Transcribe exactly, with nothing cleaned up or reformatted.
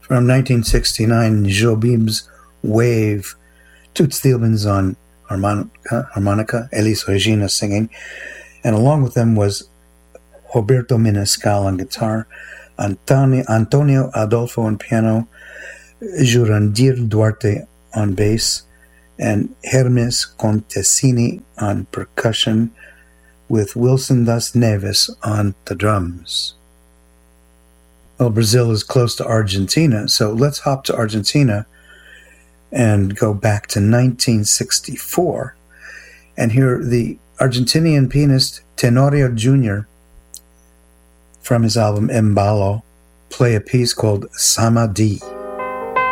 From nineteen sixty-nine, Jobim's Wave, Toots Thielmans on harmonica, harmonica, Elis Regina singing, and along with them was Roberto Menescal on guitar, Antonio, Antonio Adolfo on piano, Jurandir Duarte on bass, and Hermes Contesini on percussion, with Wilson das Neves on the drums. Well, Brazil is close to Argentina, so let's hop to Argentina and go back to nineteen sixty-four and hear the Argentinian pianist Tenorio Junior from his album Embalo play a piece called Samadhi.